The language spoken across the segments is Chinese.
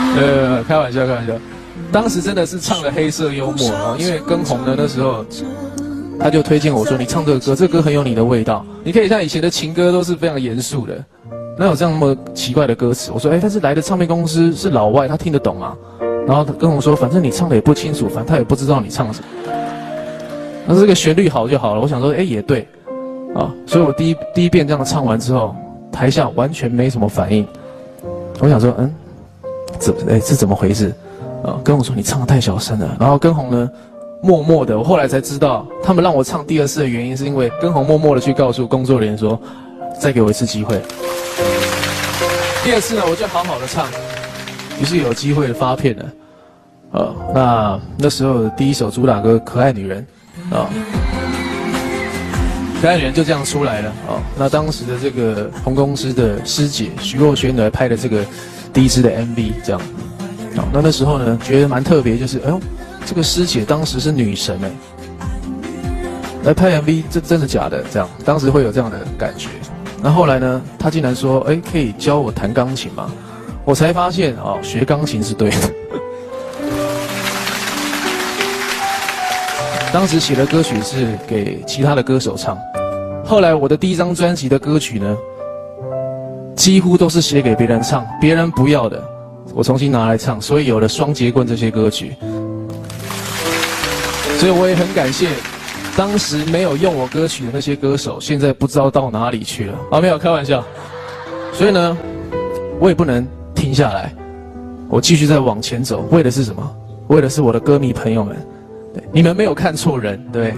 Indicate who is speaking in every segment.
Speaker 1: 开玩笑，开玩笑。当时真的是唱了黑色幽默啊，因为跟红的那时候，他就推荐我说：“你唱这个歌，这歌很有你的味道。你可以像以前的情歌都是非常严肃的，哪有这样那么奇怪的歌词？”我说：“但是来的唱片公司是老外，他听得懂啊。”然后他跟我说：“反正你唱的也不清楚，反正他也不知道你唱什么。那这个旋律好就好了。”我想说：“也对，啊。”所以我第一遍这样唱完之后，台下完全没什么反应。我想说：“这怎么回事？”跟我说你唱得太小声了。然后跟红呢，默默的，我后来才知道，他们让我唱第二次的原因是因为跟红默默的去告诉工作人员说，再给我一次机会。第二次呢，我就好好的唱，于是有机会发片了。那时候第一首主打歌《可爱女人》可爱女人就这样出来了那当时的这个红公司的师姐徐若瑄来拍的这个第一支的 MV 这样。那时候呢，觉得蛮特别，就是这个师姐当时是女神来拍 MV， 这真的假的？这样，当时会有这样的感觉。那后来呢，她竟然说，可以教我弹钢琴吗？我才发现学钢琴是对的。当时写的歌曲是给其他的歌手唱，后来我的第一张专辑的歌曲呢，几乎都是写给别人唱，别人不要的。我重新拿来唱，所以有了《双截棍》这些歌曲，所以我也很感谢当时没有用我歌曲的那些歌手，现在不知道到哪里去了没有开玩笑。所以呢，我也不能停下来，我继续再往前走，为的是什么？为的是我的歌迷朋友们，对，你们没有看错人，对。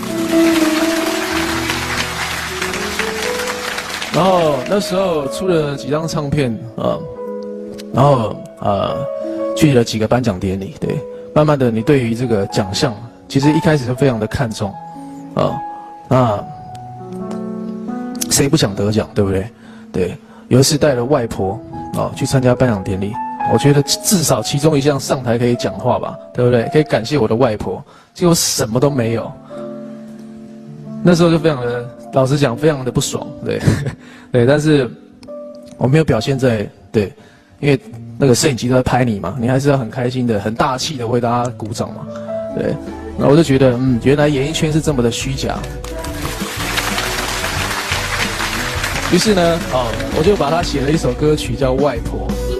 Speaker 1: 然后那时候出了几张唱片然后去了几个颁奖典礼，对，慢慢的你对于这个奖项，其实一开始就非常的看重，那谁不想得奖，对不对？对，有一次带了外婆去参加颁奖典礼，我觉得至少其中一项上台可以讲话吧，对不对？可以感谢我的外婆，结果什么都没有，那时候就非常的，老实讲，非常的不爽，对，对，但是我没有表现在对。因为那个摄影机都在拍你嘛，你还是要很开心的、很大气的为大家鼓掌嘛，对。那我就觉得，原来演艺圈是这么的虚假。于是呢，我就把它写了一首歌曲叫《外婆》。